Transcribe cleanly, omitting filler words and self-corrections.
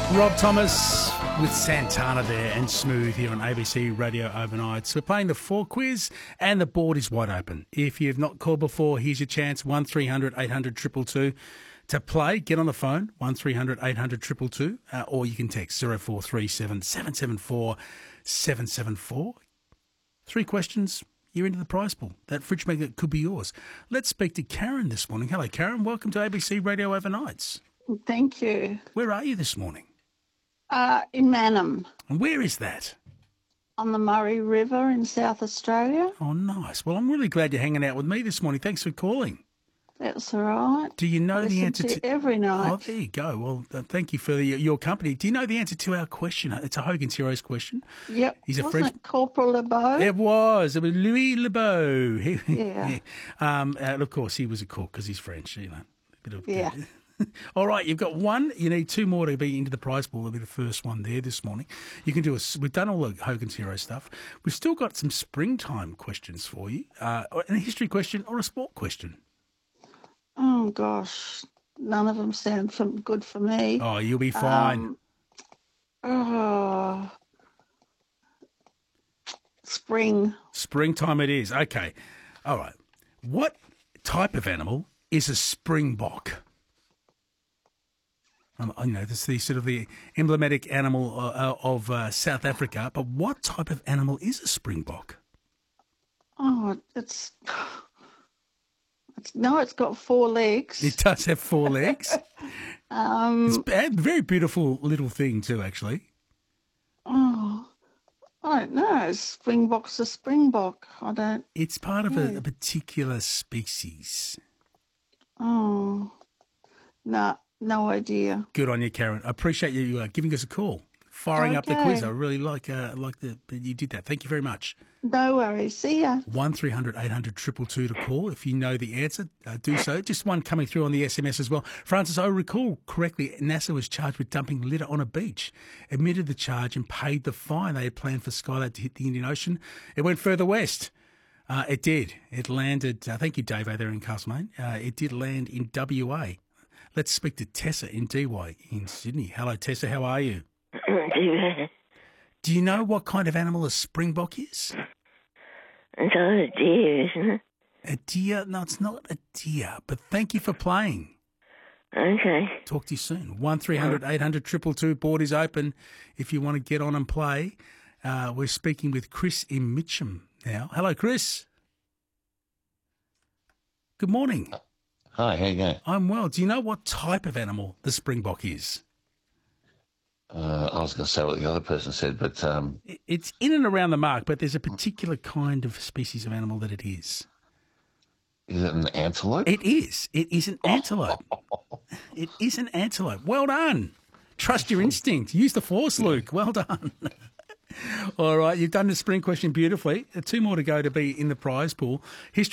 Rob Thomas with Santana there and Smooth here on ABC Radio Overnights. We're playing the 4 quiz and the board is wide open. If you've not called before, here's your chance, 1300 800 222 to play. Get on the phone, 1300 800 222, or you can text 0437 774 774. 3 questions, you're into the prize pool. That fridge magnet could be yours. Let's speak to Karen this morning. Hello, Karen. Welcome to ABC Radio Overnights. Thank you. Where are you this morning? In Mannum, And where is that? on the Murray River in South Australia. Oh, nice. Well, I'm really glad you're hanging out with me this morning. Thanks for calling. That's all right. Do you know the answer Listen to... you every night. Oh, there you go. Well, thank you for your company. Do you know the answer to our question? It's a Hogan's Heroes question. Yep. He's a Wasn't French... it Corporal LeBeau? It was Louis Lebeau. Yeah. And of course, he was a cook because he's French, you know. A bit of, Yeah. All right, you've got one. You need 2 more to be into the prize pool. That'll be the first one there this morning. You can do we've done all the Hogan's Hero stuff. We've still got some springtime questions for you, a history question or a sport question. Oh, gosh. None of them sound good for me. Oh, you'll be fine. Spring. Springtime it is. Okay. All right. What type of animal is a springbok? You know, this is the sort of the emblematic animal of South Africa, but what type of animal is a springbok? Oh, it's got 4 legs. It does have 4 legs. It's a very beautiful little thing too, actually. Oh, I don't know. Springbok's a springbok. It's part of a particular species. Oh, no idea. Good on you, Karen. I appreciate you giving us a call, firing up the quiz. I really like that you did that. Thank you very much. No worries. See ya. 1300 800 222 to call. If you know the answer, do so. Just one coming through on the SMS as well. Francis, I recall correctly, NASA was charged with dumping litter on a beach, admitted the charge and paid the fine. They had planned for Skylab to hit the Indian Ocean. It went further west. It did. It landed, thank you, Dave, there in Castlemaine. It did land in WA. Let's speak to Tessa in DY in Sydney. Hello, Tessa. How are you? Do you know what kind of animal a springbok is? It's a deer, isn't it? A deer? No, it's not a deer, but thank you for playing. Okay. Talk to you soon. 1300 800 222. Board is open if you want to get on and play. We're speaking with Chris in Mitcham now. Hello, Chris. Good morning. Hi, how you going? I'm well. Do you know what type of animal the springbok is? I was going to say what the other person said, but... It's in and around the mark, but there's a particular kind of species of animal that it is. Is it an antelope? It is. It is an antelope. It is an antelope. Well done. Trust your instinct. Use the force, Luke. Well done. All right, you've done the spring question beautifully. 2 more to go to be in the prize pool. History